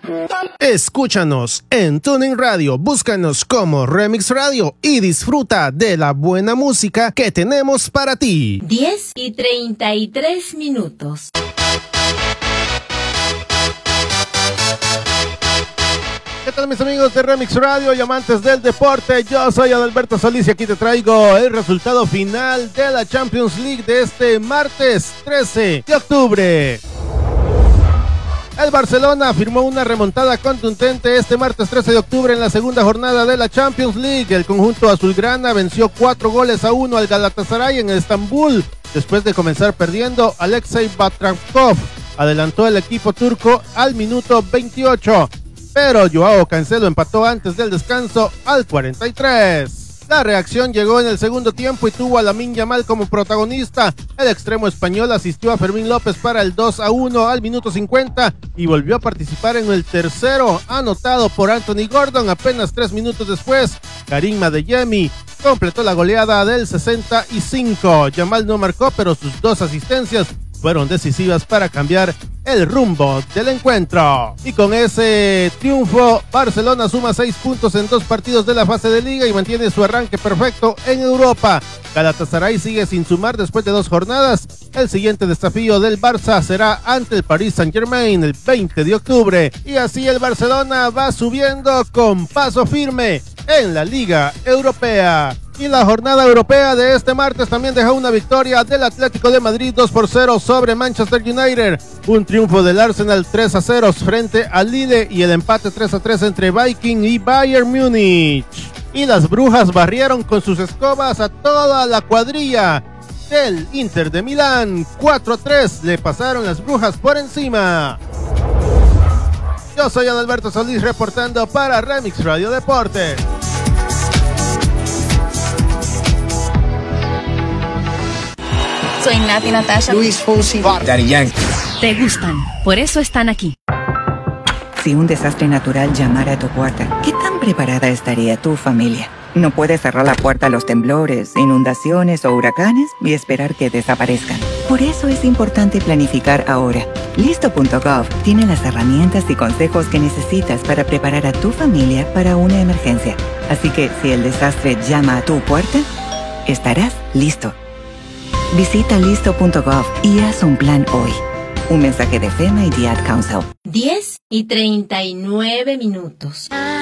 Escúchanos en TuneIn Radio, búscanos como Remix Radio y disfruta de la buena música que tenemos para ti. 10:33. ¿Qué tal, mis amigos de Remix Radio y amantes del deporte? Yo soy Adalberto Solís y aquí te traigo el resultado final de la Champions League de este martes 13 de octubre. El Barcelona firmó una remontada contundente este martes 13 de octubre en la segunda jornada de la Champions League. El conjunto azulgrana venció 4-1 al Galatasaray en Estambul. Después de comenzar perdiendo, Alexei Batrankov adelantó el equipo turco al minuto 28. Pero Joao Cancelo empató antes del descanso al 43. La reacción llegó en el segundo tiempo y tuvo a Lamine Yamal como protagonista. El extremo español asistió a Fermín López para el 2-1 al minuto 50 y volvió a participar en el tercero, anotado por Anthony Gordon. Apenas 3 minutos después, Karim Adeyemi completó la goleada del 65. Yamal no marcó, pero sus 2 asistencias fueron decisivas para cambiar el rumbo del encuentro. Y con ese triunfo, Barcelona suma 6 puntos en 2 partidos de la fase de liga y mantiene su arranque perfecto en Europa. Galatasaray sigue sin sumar después de 2 jornadas. El siguiente desafío del Barça será ante el Paris Saint-Germain el 20 de octubre. Y así el Barcelona va subiendo con paso firme en la Liga Europea. Y la jornada europea de este martes también dejó una victoria del Atlético de Madrid 2-0 sobre Manchester United. Un triunfo del Arsenal 3-0 frente al Lille y el empate 3-3 entre Viking y Bayern Múnich. Y las brujas barrieron con sus escobas a toda la cuadrilla del Inter de Milán. 4-3 le pasaron las brujas por encima. Yo soy Adalberto Solís reportando para Remix Radio Deportes. Soy Nati Natasha, Luis Fonsi, Daddy Yankee. Te gustan, por eso están aquí. Si un desastre natural llamara a tu puerta, ¿qué tan preparada estaría tu familia? No puedes cerrar la puerta a los temblores, inundaciones o huracanes y esperar que desaparezcan. Por eso es importante planificar ahora. Listo.gov tiene las herramientas y consejos que necesitas para preparar a tu familia para una emergencia. Así que si el desastre llama a tu puerta, estarás listo. Visita listo.gov y haz un plan hoy. Un mensaje de FEMA y The Ad Council. 10:39.